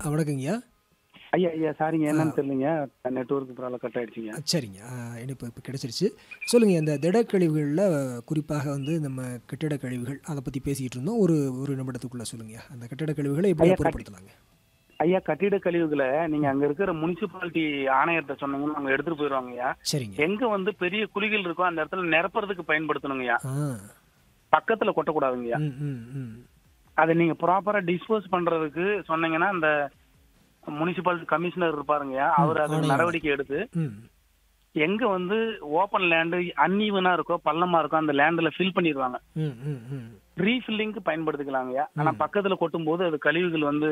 வணக்கங்கய்யா. ஐயா ஐயா சாரிங்க ஆ என்னன்னு தெரியலங்க. நெட்வொர்க் ப்ராப்ளம் கட் ஆயிடுச்சுங்க. சரிங்க. இணைப்பு இப்போ கிடைச்சிருச்சு. சொல்லுங்க. இந்த திடக்கழிவுகள்ல குறிப்பாக வந்து நம்ம கட்டிட கழிவுகள் அத பத்தி பேசிக்கிட்டு இருந்தோம். ஒரு ஒரு நிமிடத்துக்குள்ள சொல்லுங்கய்யா. அந்த கட்டிட கழிவுகள எப்படி ஐயா அப்புறப்படுத்தலாங்க? ஐயா கட்டிட கழிவுகளை நீங்க ம். அங்க இருக்கிற முனிசிபாலிட்டி ஆணையர்கிட்ட சொன்னீங்கன்னா அவங்க எடுத்துட்டு போயிடுவாங்கய்யா. சரிங்க. எங்க வந்து பெரிய குழிகள் இருக்கோ அந்த இடத்துல நிரப்புறதுக்கு பயன்படுத்தணுங்கய்யா. ஆ. பக்கத்துல கொட்டக்கூடாதுங்கய்யா. ம், ம், ம். அதை நீங்க ப்ராப்பரா டிஸ்போஸ் பண்றதுக்கு சொன்னீங்கன்னா அந்த முனிசிபாலிட்டி கமிஷனர் இருப்பாருங்கய்யா. அவர் அதுக்கு ஆணையாளர். நடவடிக்கை எடுத்து ம். எங்க வந்து ஓப்பன் லேண்டு அன்ஈவனா இருக்கோ பள்ளமா இருக்கோ அந்த லேண்ட்ல ஃபில் பண்ணிடுவாங்க. ம், ம், ம். ரீஃபில்லிங்க்கு பயன்படுத்திக்கலாங்கய்யா. ஆனா ம். பக்கத்துல கொட்டும் போது அது கழிவுகள் வந்து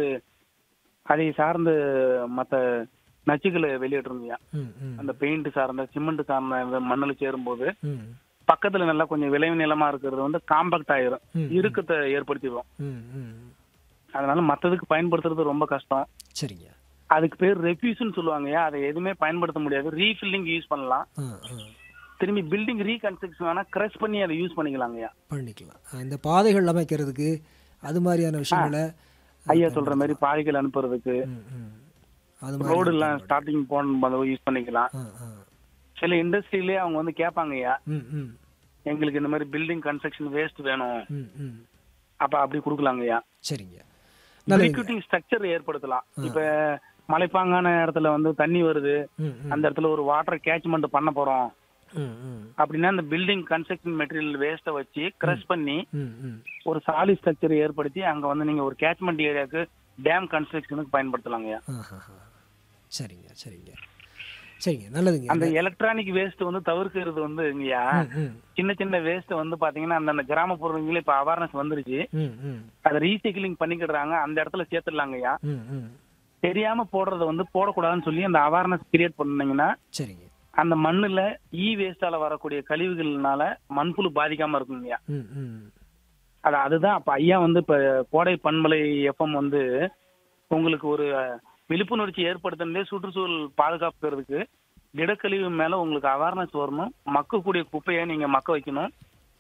அதை சார்ந்து மத்த நச்சுக்களை வெளியிட்டுருங்கய்யா. ம், ம். அந்த பெயிண்ட் சார்ந்த சிமெண்ட் சார்ந்த மண்ணுல சேரும்போது ம். பக்கத்துல நல்லா கொஞ்சம் விளைவு நிலமா இருக்கிறது வந்து காம்பாக்ட் ஆயிரும், ம், ம். இறுக்கத்தை ஏற்படுத்திடும். ம், ம். அதனால மத்ததுக்கு பயன்படுத்துறது ரொம்ப கஷ்டம். சரிங்க. அதுக்கு பேர் ரெஃப்யூஸ்னு சொல்லுவாங்கய்யா. அதை எதுவுமே பயன்படுத்த முடியாது. ரீஃபில்லிங் யூஸ் பண்ணலாம். ஆ, ஆ. திரும்பி பில்டிங் ரீகன்ஸ்ட்ரக்ஷன் வேணா கிரஷ் பண்ணி அதை யூஸ் பண்ணிக்கலாங்கய்யா. பண்ணிக்கலாம். இந்த பாதைகள் அமைக்கிறதுக்கு அது மாரியான ஆ விஷயங்கள ஐயா சொல்ற மாதிரி பயன்படுத்தலாம். பாதைகள் அனுப்புறதுக்கு ம், ம். அது மாரி ரோடு நம்ம எல்லாம் பயன்படுத்திக்கலாம். ஸ்டார்டிங் போன யூஸ் பண்ணிக்கலாம். ஆ, ஆ. சில இண்டஸ்ட்ரியிலே அவங்க வந்து கேட்பாங்கய்யா, ம், ம். எங்களுக்கு இந்த மாதிரி பில்டிங் கன்ஸ்ட்ரக்ஷன் வேஸ்ட் வேணும், ம், ம். அப்ப அப்படி கொடுக்கலாங்கய்யா. சரிங்க. நல்லதுங்க. பிரிக்யூட்டிங் ஸ்ட்ரக்சர் ஏற்படுத்தலாம். ஆ. இப்ப மலைப்பாங்கான இடத்துல வந்து தண்ணி வருது, ம், ம். அந்த இடத்துல ஒரு வாட்டர் கேட்ச்மெண்ட் பண்ண போறோம் ம், ம். அப்படின்னா அந்த பில்டிங் கன்ஸ்ட்ரக்ஷன் மெட்டீரியல் வேஸ்ட்டை வச்சு ம், கிரஷ் பண்ணி ம், ம். ஒரு சாலிட் ஸ்ட்ரக்சர் ஏற்படுத்தி அங்க வந்து நீங்க ஒரு கேட்ச்மெண்ட் ஏரியாவுக்கு டேம் கன்ஸ்ட்ரக்ஷனுக்கு பயன்படுத்தலாங்கய்யா. ஆஹாஹா. சரிங்க, சரிங்க. சரிங்க. நல்லதுங்க. அந்த எலக்ட்ரானிக் வேஸ்ட் வந்து தவிர்க்கிறது வந்து இங்கயா ம், ம். சின்ன சின்ன வேஸ்ட் வந்து பாத்தீங்கன்னா அந்த கிராமப்புறங்களே இப்ப அவேர்னஸ் வந்துருச்சு. ம், ம். அதை ரீசைக்கிளிங் பண்ணிக்கிடுறாங்க, அந்த இடத்துல சேர்த்துடலாங்கய்யா. ம், ம். தெரியாம போடுறத வந்து போடக்கூடாதுன்னு சொல்லி அந்த அவேர்னஸ் கிரியேட் பண்ணீங்கன்னா சரிங்க. அந்த மண்ணுல வேஸ்டால வரக்கூடிய கழிவுகள்னால மண்புழு பாதிக்காம இருக்குங்கய்யா. ம், ம். அதுதான் அப்ப ஐயா வந்து இப்ப கோடை பண்பலை எஃப்எம் வந்து உங்களுக்கு ஒரு விழிப்புணர்ச்சி ஏற்படுத்தினதே சுற்றுச்சூழல் பாதுகாப்புறதுக்கு திடக்கழிவு மேல உங்களுக்கு அவேர்னஸ் வரணும். மக்கக்கூடிய குப்பையை நீங்க மக்க வைக்கணும்.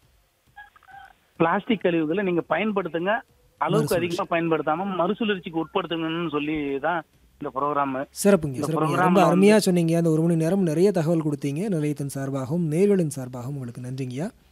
பிளாஸ்டிக் கழிவுகளை நீங்க பயன்படுத்துங்க, அளவுக்கு மறுசுழற்சி. அதிகமா பயன்படுத்தாம மறுசுழற்சிக்கு உட்படுத்துங்கன்னு சொல்லி தான் இந்த ப்ரோக்ராம். சிறப்புங்க, இந்த சிறப்புங்க. ரொம்ப ப்ரோக்ராம்ல வந்து அருமையா சொன்னீங்க. அந்த 1 மணி நேரம் நிறைய தகவல் குடுத்தீங்க. நிலையத்தின் சார்பாகவும், நேயர்களின் சார்பாகவும் உங்களுக்கு நன்றிங்கய்யா.